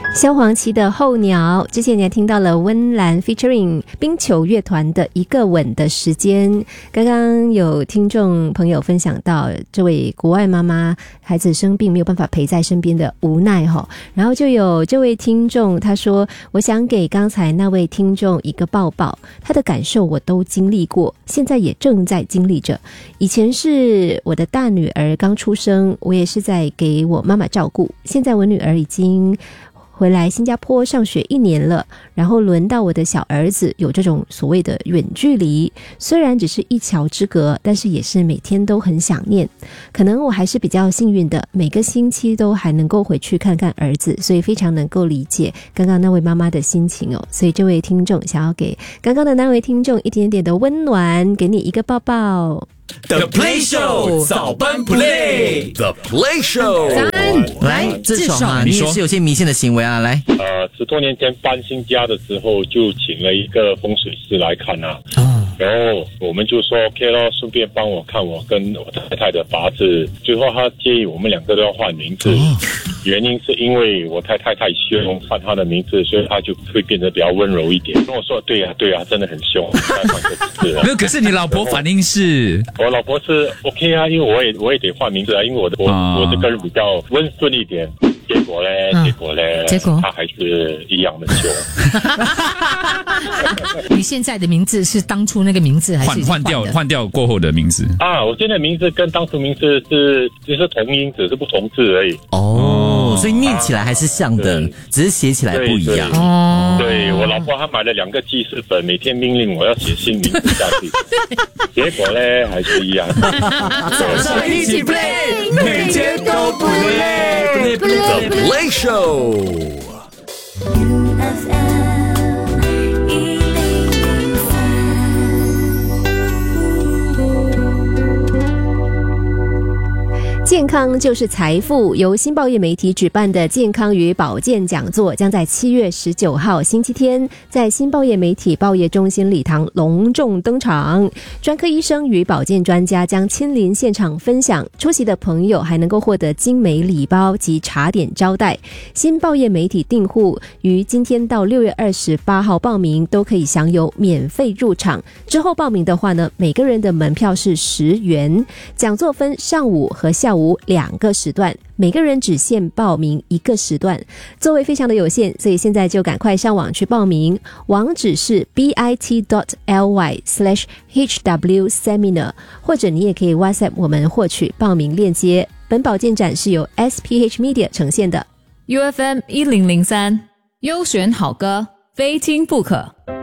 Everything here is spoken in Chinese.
萧煌奇的候鸟，之前你还听到了温岚 featuring 冰球乐团的一个吻的时间。刚刚有听众朋友分享到这位国外妈妈孩子生病没有办法陪在身边的无奈然后就有这位听众他说，我想给刚才那位听众一个抱抱，他的感受我都经历过，现在也正在经历着。以前是我的大女儿刚出生，我也是在给我妈妈照顾，现在我女儿已经回来新加坡上学1年了，然后轮到我的小儿子有这种所谓的远距离，虽然只是一桥之隔，但是也是每天都很想念。可能我还是比较幸运的，每个星期都还能够回去看看儿子，所以非常能够理解刚刚那位妈妈的心情所以这位听众想要给刚刚的那位听众一点点的温暖，给你一个抱抱。 The Play Show 早班 Play The Play Show 来，志爽你也是有些迷信的行为啊，来 10多年前搬新家的时候就请了一个风水师来看然后我们就说 OK 咯，顺便帮我看我跟我太太的八字，最后他建议我们2个都要换名字原因是因为我太太太凶，换她的名字，所以她就会变得比较温柔一点。跟我说对啊，真的很凶没有，可是你老婆反应是我老婆是 OK 啊，因为我也得换名字因为我这个人比较温顺一点。结果呢，他还是一样的凶。 你现在的名字是当初那个名字还是换掉过后的名字我现在名字跟当初名字就是同音，只是不同字而已。 所以念起来还是像的，只是写起来不一样。 对，我老婆她买了2个记事本，每天命令我要写新名字下去。结果呢还是一样。 早上一起 play， 每天都不累。The Play Show。 健康就是财富，由新报业媒体举办的健康与保健讲座将在7月19号星期天在新报业媒体报业中心礼堂隆重登场。专科医生与保健专家将亲临现场分享，出席的朋友还能够获得精美礼包及茶点招待。新报业媒体订户于今天到6月28号报名都可以享有免费入场，之后报名的话呢，每个人的门票是10元。讲座分上午和下午2个时段，每个人只限报名1个时段，座位非常的有限，所以现在就赶快上网去报名，网址是 bit.ly/hwseminar， 或者你也可以 WhatsApp 我们获取报名链接。本保健展是由 SPH Media 呈现的。 UFM 1003优选好歌，非听不可。